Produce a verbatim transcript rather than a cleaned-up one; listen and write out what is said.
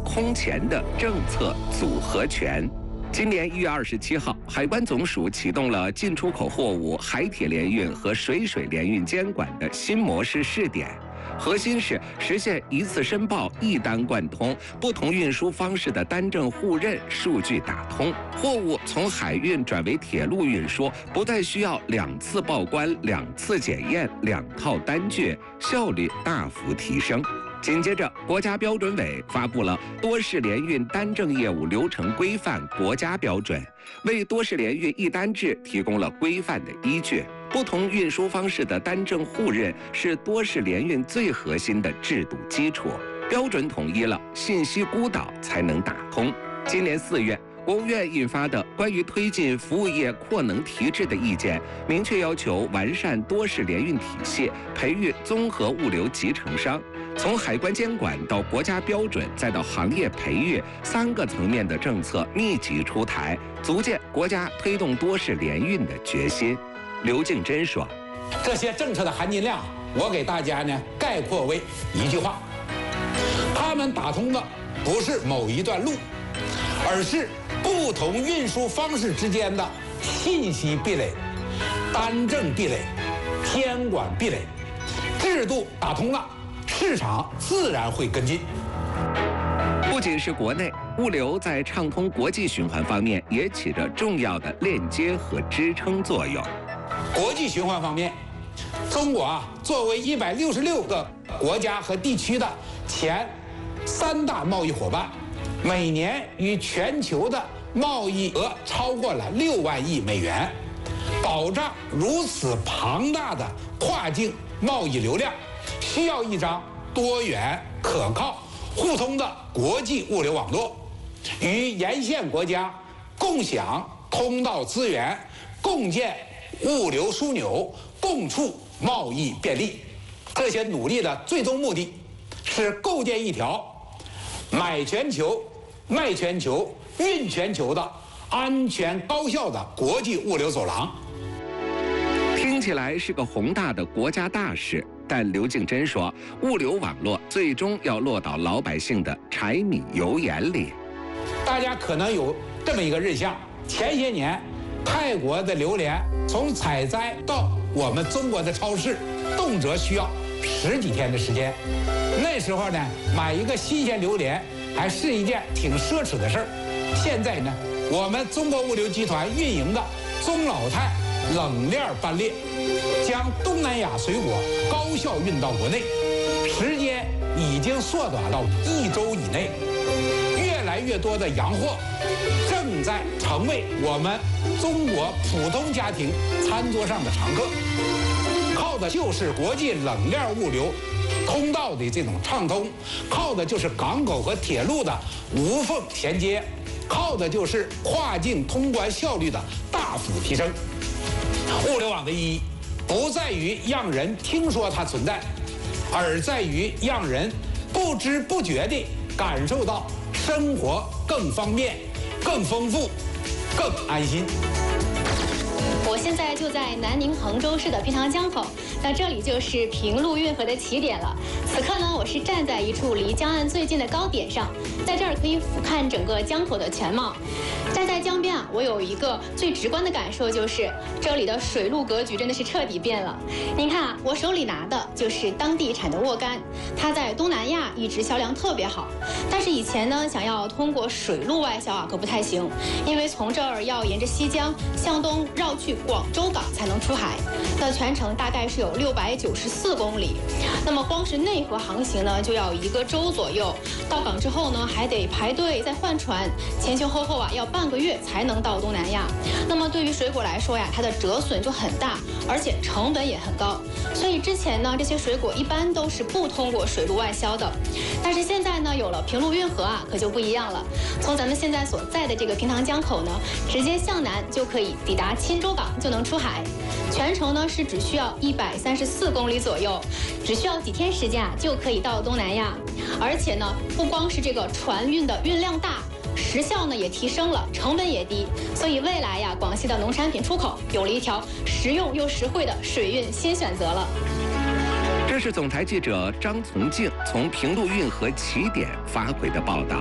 空前的政策组合拳。今年一月二十七号，海关总署启动了进出口货物海铁联运和水水联运监管的新模式试点。核心是实现一次申报、一单贯通，不同运输方式的单证互认、数据打通。货物从海运转为铁路运输，不再需要两次报关、两次检验、两套单据，效率大幅提升。紧接着，国家标准委发布了多式联运单证业务流程规范国家标准，为多式联运一单制提供了规范的依据。不同运输方式的单证互认是多式联运最核心的制度基础，标准统一了，信息孤岛才能打通。今年四月，国务院印发的关于推进服务业扩能提质的意见，明确要求完善多式联运体系，培育综合物流集成商。从海关监管到国家标准，再到行业培育，三个层面的政策密集出台，足见国家推动多式联运的决心。刘敬珍说：“ 这些政策的含金量，我给大家呢概括为一句话：他们打通的不是某一段路，而是不同运输方式之间的信息壁垒、单证壁垒、监管壁垒。制度打通了，市场自然会跟进。” 不仅是国内物流，在畅通国际循环方面也起着重要的链接和支撑作用。 国际循环方面，中国啊作为一百六十六个国家和地区的前三大贸易伙伴，每年与全球的贸易额超过了六万亿美元。保障如此庞大的跨境贸易流量，需要一张多元、可靠、互通的国际物流网络，与沿线国家共享通道资源，共建物流枢纽，共促贸易便利。这些努力的最终目的是构建一条买全球、卖全球、运全球的安全高效的国际物流走廊。 听起来是个宏大的国家大事，但刘敬珍说，物流网络最终要落到老百姓的柴米油盐里。 大家可能有这么一个印象，前些年泰国的榴莲从采摘到我们中国的超市，动辄需要十几天的时间。那时候呢，买一个新鲜榴莲还是一件挺奢侈的事儿。现在呢，我们中国物流集团运营的中老泰冷链班列，将东南亚水果高效运到国内，时间已经缩短到一周以内。越来越多的洋货正在成为我们中国普通家庭餐桌上的常客，靠的就是国际冷链物流通道的这种畅通，靠的就是港口和铁路的无缝衔接，靠的就是跨境通关效率的大幅提升。物流网的意义不在于让人听说它存在，而在于让人不知不觉地感受到生活更方便、更丰富、更安心。 我现在就在南宁衡州市的平塘江口，那这里就是平陆运河的起点了。此刻呢，我是站在一处离江岸最近的高点上，在这儿可以俯瞰整个江口的全貌。站在江边啊，我有一个最直观的感受，就是这里的水陆格局真的是彻底变了。您看啊，我手里拿的就是当地产的沃柑，它在东南亚一直销量特别好。但是以前呢，想要通过水路外销啊，可不太行，因为从这儿要沿着西江向东绕去广州港才能出海，那全程大概是有六百九十四公里。那么光是内河航行呢，就要一个周左右。到港之后呢，还得排队再换船，前前后后啊要半个月才能到东南亚。那么对于水果来说呀，它的折损就很大，而且成本也很高。所以之前呢，这些水果一般都是不通过水路外销的。但是现在呢，有了平陆运河啊，可就不一样了。从咱们现在所在的这个平塘江口呢，直接向南就可以抵达钦州港，就能出海。全程呢是只需要一百三十四公里左右，只需要几天时间啊就可以到东南亚。而且呢，不光是这个船运的运量大，时效呢也提升了，成本也低。所以未来呀，广西的农产品出口有了一条实用又实惠的水运新选择了。 这是总台记者张从静从平陆运河起点发回的报道。